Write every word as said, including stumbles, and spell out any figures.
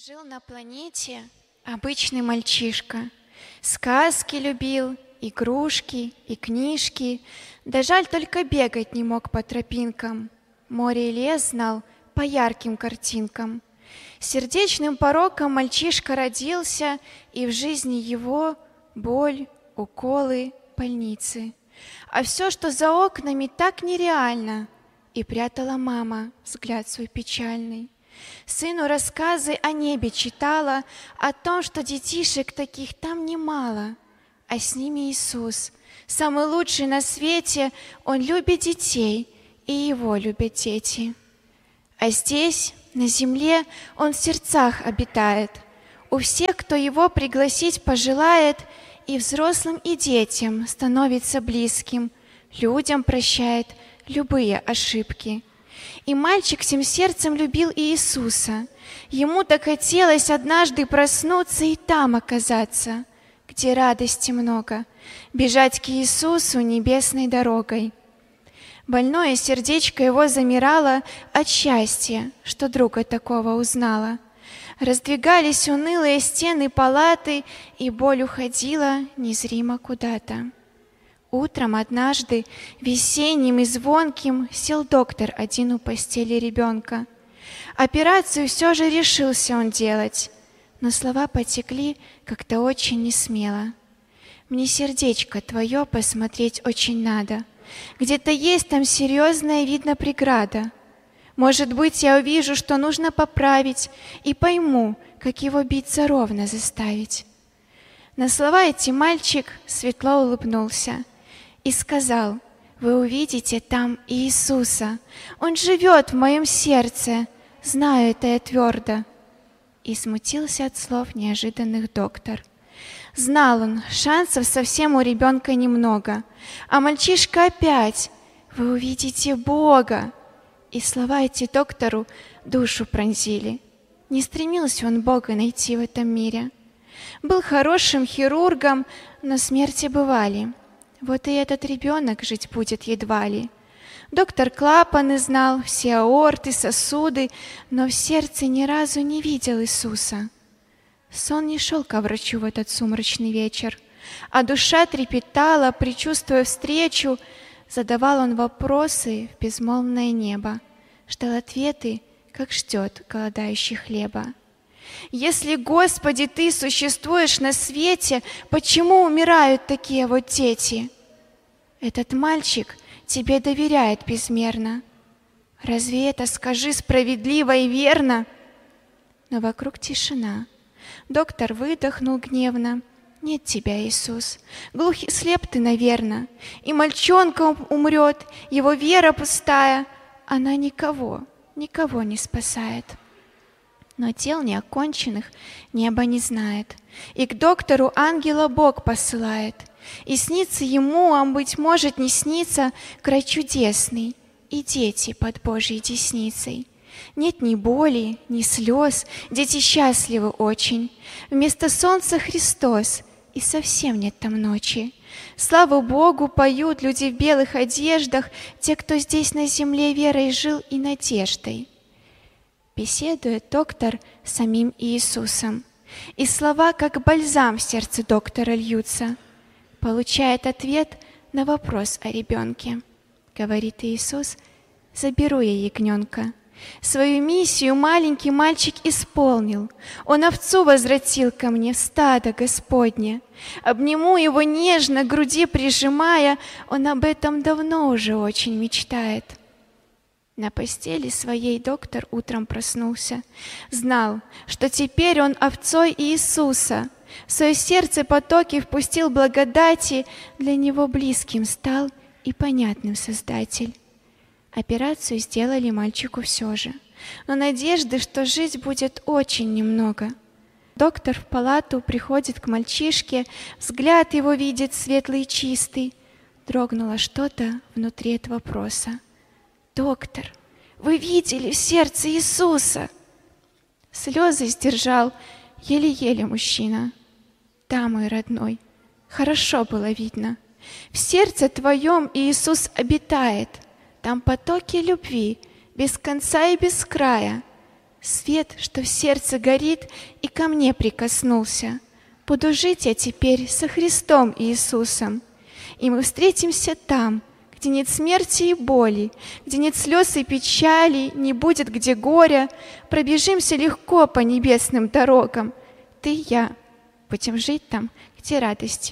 Жил на планете обычный мальчишка. Сказки любил, игрушки и книжки. Да жаль, только бегать не мог по тропинкам. Море и лес знал по ярким картинкам. Сердечным пороком мальчишка родился, и в жизни его боль, уколы, больницы. А все, что за окнами, так нереально. И прятала мама взгляд свой печальный. Сыну рассказы о небе читала, о том, что детишек таких там немало, а с ними Иисус, самый лучший на свете. Он любит детей, и его любят дети. А здесь, на земле, он в сердцах обитает. У всех, кто его пригласить пожелает, и взрослым, и детям становится близким, людям прощает любые ошибки. И мальчик всем сердцем любил Иисуса. Ему так хотелось однажды проснуться и там оказаться, где радости много, бежать к Иисусу небесной дорогой. Больное сердечко его замирало от счастья, что друга такого узнала. Раздвигались унылые стены палаты, и боль уходила незримо куда-то. Утром однажды, весенним и звонким, сел доктор один у постели ребенка. Операцию все же решился он делать, но слова потекли как-то очень несмело. «Мне сердечко твое посмотреть очень надо. Где-то есть там серьезная, видно, преграда. Может быть, я увижу, что нужно поправить, и пойму, как его биться ровно заставить». На слова эти мальчик светло улыбнулся и сказал: «Вы увидите там Иисуса. Он живет в моем сердце, знаю это я твердо». И смутился от слов неожиданных доктор. Знал он, шансов совсем у ребенка немного, а мальчишка опять: «Вы увидите Бога». И слова эти доктору душу пронзили. Не стремился он Бога найти в этом мире. Был хорошим хирургом, но смерти бывали. Вот и этот ребенок жить будет едва ли. Доктор клапаны знал, все аорты, сосуды, но в сердце ни разу не видел Иисуса. Сон не шел ко врачу в этот сумрачный вечер, а душа трепетала, предчувствуя встречу. Задавал он вопросы в безмолвное небо, ждал ответы, как ждет голодающий хлеба. «Если, Господи, Ты существуешь на свете, почему умирают такие вот дети? Этот мальчик Тебе доверяет безмерно. Разве это, скажи, справедливо и верно?» Но вокруг тишина. Доктор выдохнул гневно: «Нет тебя, Иисус, глух и слеп ты, наверно, и мальчонка умрет, его вера пустая, она никого, никого не спасает». Но дел неоконченных небо не знает, и к доктору ангела Бог посылает, и снится ему, а быть может не снится, край чудесный, и дети под Божьей десницей. Нет ни боли, ни слез, дети счастливы очень, вместо солнца Христос, и совсем нет там ночи. Славу Богу поют люди в белых одеждах, те, кто здесь на земле верой жил и надеждой. Беседует доктор с самим Иисусом, и слова, как бальзам в сердце доктора, льются. Получает ответ на вопрос о ребенке. Говорит Иисус: «Заберу я ягненка». Свою миссию маленький мальчик исполнил. Он овцу возвратил ко мне в стадо Господне. Обниму его нежно, к груди прижимая, он об этом давно уже очень мечтает. На постели своей доктор утром проснулся. Знал, что теперь он овцой Иисуса. В свое сердце потоки впустил благодати, для него близким стал и понятным Создатель. Операцию сделали мальчику все же, но надежды, что жить будет, очень немного. Доктор в палату приходит к мальчишке, взгляд его видит светлый и чистый. Дрогнуло что-то внутри от вопроса: «Доктор, вы видели в сердце Иисуса?» Слезы сдержал еле-еле мужчина. «Да, мой родной, хорошо было видно. В сердце твоем Иисус обитает. Там потоки любви, без конца и без края. Свет, что в сердце горит, и ко мне прикоснулся. Буду жить я теперь со Христом Иисусом, и мы встретимся там, где нет смерти и боли, где нет слез и печали, не будет где горя. Пробежимся легко по небесным дорогам. Ты и я будем жить там, где радости